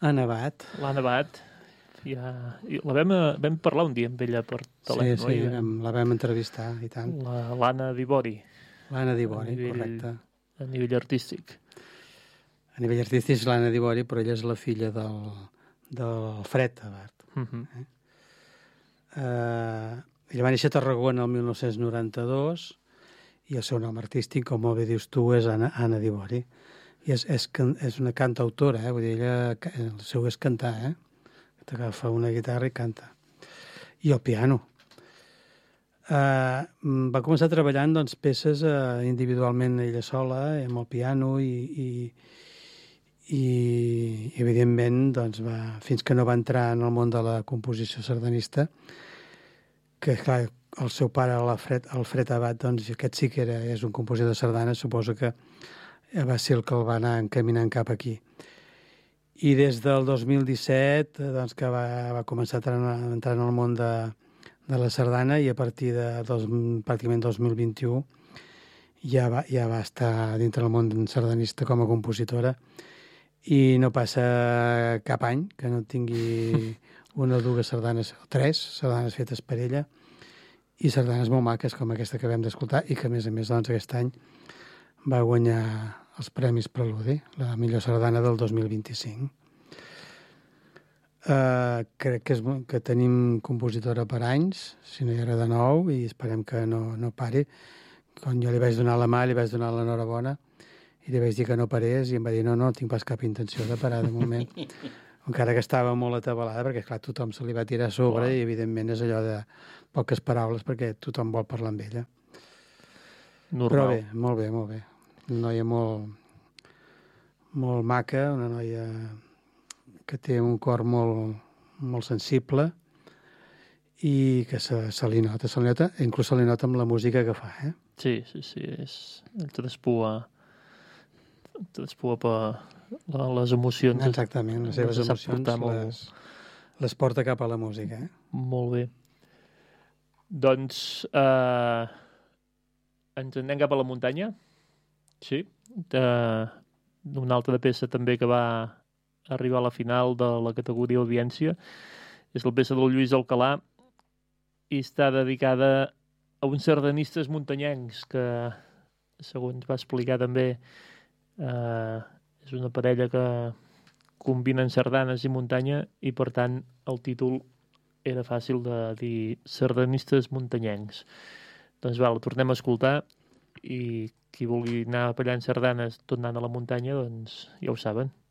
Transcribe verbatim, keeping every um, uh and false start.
Ha nevat. L'ha nevat. Ja... La vam, vam parlar un dia amb ella per telèfon. Sí, sí, oi? vam, la vam entrevistar i tant. La- L'Anna Dibori. L'Anna Dibori, A nivell- correcte. A nivell artístic. A nivell artístic és l'Anna Dibori, però ella és la filla del, del Fred Abat. Uh -huh. Eh? Uh, ella va néixer a Tarragona el mil nou-cents noranta-dos i el seu nom artístic, com molt bé dius tu, és Anna, Anna Dibori. I és, és, és una cantautora, eh? Vull dir, ella, el seu és cantar, eh? T'agafa una guitarra i canta. I el piano. Uh, va començar treballant doncs, peces uh, individualment ella sola, amb el piano, i, i, i evidentment doncs, va, fins que no va entrar en el món de la composició sardanista, que clar, el seu pare, l'Alfred, Alfred Abat, doncs aquest sí que era, és un compositor de sardanes, suposo que va ser el que el va anar encaminant cap aquí. I des del dos mil disset, doncs, que va, va començar a entrar, a entrar en el món de, de la sardana, i a partir de dos, pràcticament dos mil vint-i-u ja va, ja va estar dintre del món sardanista com a compositora, i no passa cap any que no tingui una o dues sardanes, o tres sardanes fetes per ella, i sardanes molt maques com aquesta que vam d'escoltar, i que a més a més doncs, aquest any va guanyar els Premis Preludi, la millor sardana del dos mil vint-i-cinc. Uh, crec que, és, que tenim compositora per anys, si no hi haurà de nou, i esperem que no, no pari. Quan jo li vaig donar la mà, li vaig donar l'enhorabona, i li vaig dir que no parés, i em va dir, no, no, tinc pas cap intenció de parar de moment. Encara que estava molt atabalada, perquè, clar, tothom se li va tirar a sobre, wow. I, evidentment, és allò de poques paraules, perquè tothom vol parlar amb ella. Normal. Però bé, molt bé, molt bé. Una noia molt, molt maca, una noia que té un cor molt, molt sensible, i que se, se li nota, se li nota, inclús se li nota amb la música que fa, eh? Sí, sí, sí, és... El traspua... El traspua per les emocions. Exactament, les seves emocions les, molt... les porta cap a la música, eh? Molt bé. Doncs eh, ens anem cap a la muntanya. Sí. Una altra peça també que va arribar a la final de la categoria audiència és la peça del Lluís Alcalà, i està dedicada a uns sardanistes muntanyencs que, segons va explicar també, eh, és una parella que combinen sardanes i muntanya, i per tant el títol era fàcil de dir sardanistes muntanyencs. Doncs va, la tornem a escoltar, i qui vulgui anar ballant sardanes tot anant a la muntanya, doncs ja ho saben.